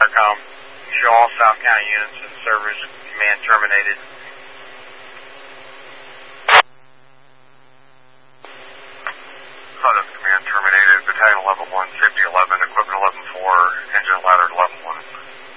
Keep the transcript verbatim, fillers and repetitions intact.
Com. Show all South County units in service. Command terminated. Southern Command terminated. Battalion eleven one, safety eleven, equipment eleven four, engine ladder eleven one.